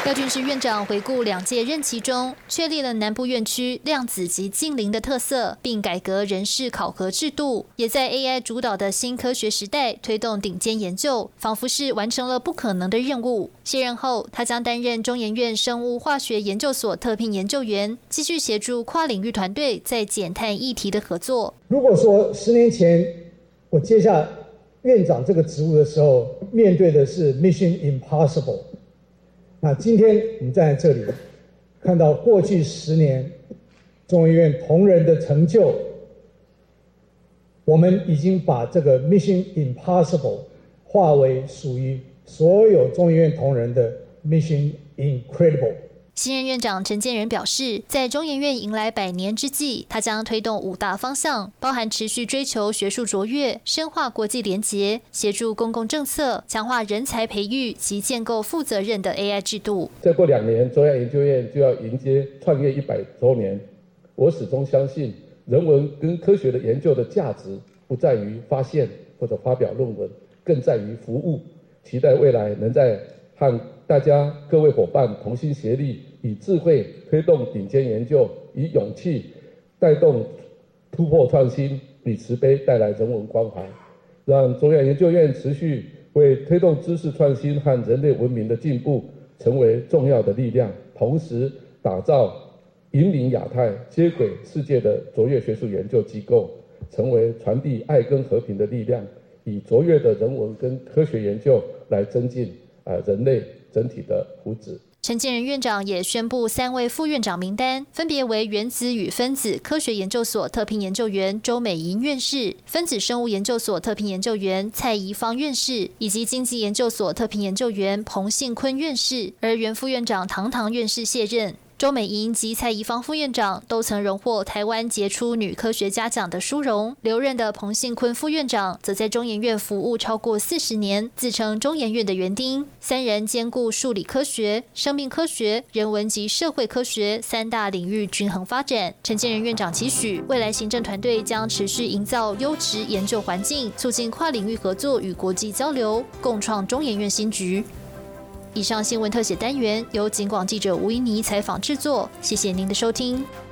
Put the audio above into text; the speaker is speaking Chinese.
廖俊士院长回顾2届任期中，确立了南部院区量子及近邻的特色，并改革人事考核制度，也在 AI 主导的新科学时代推动顶尖研究，仿佛是完成了不可能的任务。卸任后，他将担任中研院生物化学研究所特聘研究员，继续协助跨领域团队在减碳议题的合作。 如果说10年前我接下院长这个职务的时候，面对的是 Mission Impossible。那今天我们站在这里，看到过去10年中研院同仁的成就，我们已经把这个 Mission Impossible 化为属于所有中研院同仁的 Mission Incredible。 新任院长陈建仁表示，在中研院迎来100年之际，他将推动5大方向，包含持续追求学术卓越、深化国际连结、协助公共政策、强化人才培育及建构负责任的 AI 制度。 再过2年，中央研究院就要迎接创业100周年。我始终相信，人文跟科学的研究的价值不在于发现或者发表论文，更在于服务。期待未来能在和大家各位伙伴同心协力，以智慧推动顶尖研究，以勇气带动突破创新，以慈悲带来人文关怀，让中央研究院持续为推动知识创新和人类文明的进步成为重要的力量，同时打造引领亚太接轨世界的卓越学术研究机构，成为传递爱跟和平的力量，以卓越的人文跟科学研究来增进人类整体的福祉。 陈建仁院长也宣布3位副院长名单，分别为原子与分子科学研究所特聘研究员周美莹院士、分子生物研究所特聘研究员蔡宜芳院士，以及经济研究所特聘研究员彭信坤院士。而原副院长唐院士卸任。周美莹及蔡宜芳副院长都曾荣获台湾杰出女科学家奖的殊荣，留任的彭信坤副院长则在中研院服务超过40年，自称中研院的园丁。3人兼顾数理科学、生命科学、人文及社会科学3大领域均衡发展。陈建仁院长期许，未来行政团队将持续营造优质研究环境，促进跨领域合作与国际交流，共创中研院新局。以上新闻特写单元由警广记者吴怡妮采访制作，谢谢您的收听。